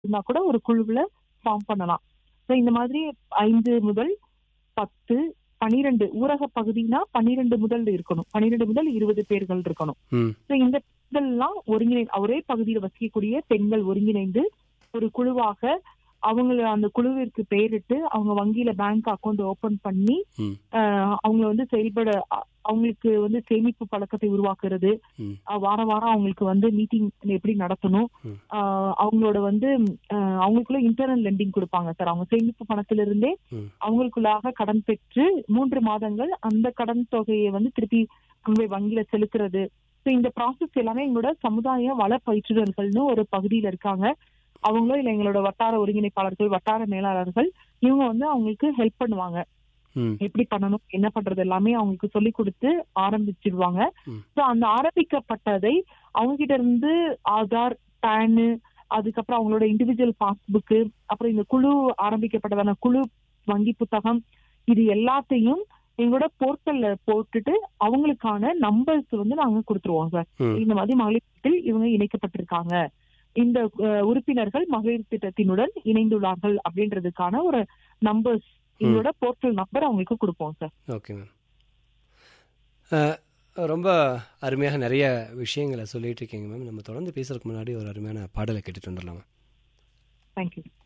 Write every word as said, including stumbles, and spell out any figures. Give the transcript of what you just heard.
இருந்தா கூட ஒரு குழுவுல ஃபார்ம் பண்ணலாம். ஸோ இந்த மாதிரி ஐந்து முதல் பத்து பனிரெண்டு ஊரக பகுதினா பன்னிரெண்டு முதல் இருக்கணும், பன்னிரெண்டு முதல் இருபது பேர்கள் இருக்கணும். ஸோ இந்த பெண்கள்லாம் ஒருங்கிணை ஒரே பகுதியில் வசிக்கக்கூடிய பெண்கள் ஒருங்கிணைந்து ஒரு குழுவாக அவங்கள அந்த குழுவிற்கு பெயரிட்டு அவங்க வங்கியில பேங்க் அக்கௌண்ட் ஓபன் பண்ணி அவங்க வந்து செயல்பட அவங்களுக்கு வந்து சேமிப்பு பழக்கத்தை உருவாக்குறது, வார வாரம் அவங்களுக்கு வந்து மீட்டிங் எப்படி நடத்தணும், அவங்களோட வந்து அவங்களுக்குள்ள இன்டர்னல் லெண்டிங் கொடுப்பாங்க சார். அவங்க சேமிப்பு பணத்தில இருந்தே அவங்களுக்குள்ளாக கடன் பெற்று மூன்று மாதங்கள் அந்த கடன் தொகையை வந்து திருப்பி வங்கியில செலுத்துறது. இந்த ப்ராசஸ் எல்லாமே எங்களோட சமுதாய வள பயிற்றுனர்கள்னு ஒரு பகுதியில இருக்காங்க. அவங்களும் இல்ல எங்களோட வட்டார ஒருங்கிணைப்பாளர்கள், வட்டார மேலாளர்கள், இவங்க வந்து அவங்களுக்கு ஹெல்ப் பண்ணுவாங்க. எப்படி பண்ணணும், என்ன பண்றது எல்லாமே அவங்களுக்கு சொல்லி கொடுத்து ஆரம்பிச்சிடுவாங்க. சோ அந்த ஆரம்பிக்கப்பட்டதை அவங்க கிட்ட இருந்து ஆதார், பேனு, அதுக்கப்புறம் அவங்களோட இண்டிவிஜுவல் பாஸ்புக்கு, அப்புறம் இந்த குழு ஆரம்பிக்கப்பட்டதான குழு வங்கி புத்தகம், இது எல்லாத்தையும் எங்களோட போர்ட்டல்ல போட்டுட்டு அவங்களுக்கான நம்பர்ஸ் வந்து நாங்க கொடுத்துருவோம் சார். இந்த மாதிரி மகளிர் திட்டத்தில் இவங்க இணைக்கப்பட்டிருக்காங்க, இந்த உறுப்பினர்கள் மகளிர் திட்டத்தினுடன் இணைந்துள்ளார்கள் அப்படின்றதுக்கான ஒரு நம்பர்ஸ், எங்களோட போர்ட்டல் நம்பர் அவங்களுக்கு கொடுப்போம் சார். ஓகே மேம், ரொம்ப அருமையாக நிறைய விஷயங்களை சொல்லிட்டு இருக்கீங்க மேம். நம்ம தொடர்ந்து பேசுறதுக்கு முன்னாடி ஒரு அருமையான பாடலை கேட்டுட்டு வந்துடலாமா? தேங்க்யூ.